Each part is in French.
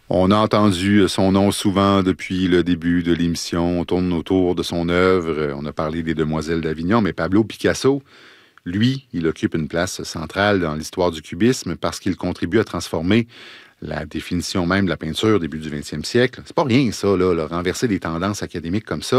On a entendu son nom souvent depuis le début de l'émission. On tourne autour de son œuvre. On a parlé des Demoiselles d'Avignon, mais Pablo Picasso, lui, il occupe une place centrale dans l'histoire du cubisme parce qu'il contribue à transformer la définition même de la peinture début du 20e siècle. C'est pas rien, ça, là, renverser des tendances académiques comme ça.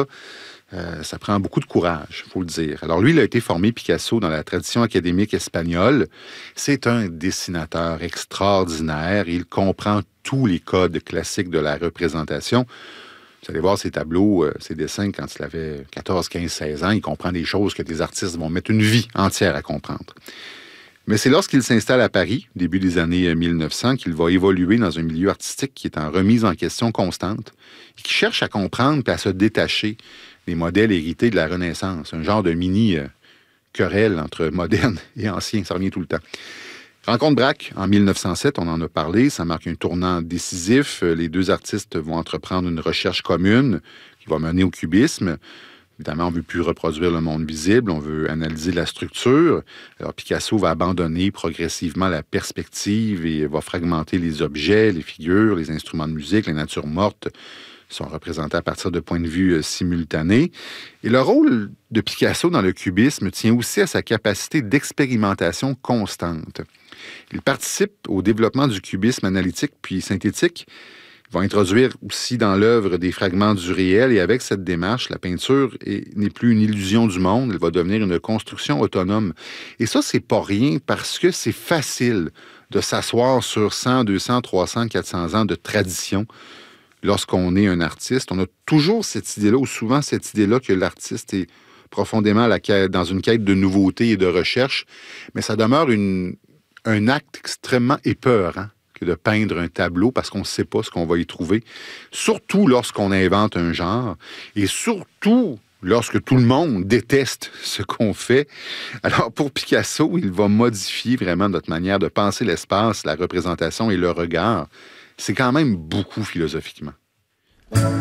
Ça prend beaucoup de courage, il faut le dire. Alors lui, il a été formé, Picasso, dans la tradition académique espagnole. C'est un dessinateur extraordinaire. Il comprend tous les codes classiques de la représentation. Vous allez voir ses tableaux, ses dessins, quand il avait 14, 15, 16 ans, il comprend des choses que des artistes vont mettre une vie entière à comprendre. Mais c'est lorsqu'il s'installe à Paris, début des années 1900, qu'il va évoluer dans un milieu artistique qui est en remise en question constante et qui cherche à comprendre et à se détacher des modèles hérités de la Renaissance. Un genre de mini-querelle entre moderne et ancien, ça revient tout le temps. Rencontre Braque en 1907, on en a parlé, ça marque un tournant décisif. Les deux artistes vont entreprendre une recherche commune qui va mener au cubisme. Évidemment, on ne veut plus reproduire le monde visible, on veut analyser la structure. Alors, Picasso va abandonner progressivement la perspective et va fragmenter les objets, les figures, les instruments de musique, les natures mortes sont représentés à partir de points de vue simultanés. Et le rôle de Picasso dans le cubisme tient aussi à sa capacité d'expérimentation constante. Il participe au développement du cubisme analytique puis synthétique. Il va introduire aussi dans l'œuvre des fragments du réel et avec cette démarche, la peinture n'est plus une illusion du monde, elle va devenir une construction autonome. Et ça, c'est pas rien parce que c'est facile de s'asseoir sur 100, 200, 300, 400 ans de tradition. Lorsqu'on est un artiste, on a toujours cette idée-là, ou souvent cette idée-là que l'artiste est profondément dans une quête de nouveauté et de recherche, mais ça demeure un acte extrêmement épeurant que de peindre un tableau parce qu'on ne sait pas ce qu'on va y trouver, surtout lorsqu'on invente un genre et surtout lorsque tout le monde déteste ce qu'on fait. Alors, pour Picasso, il va modifier vraiment notre manière de penser l'espace, la représentation et le regard. C'est quand même beaucoup philosophiquement.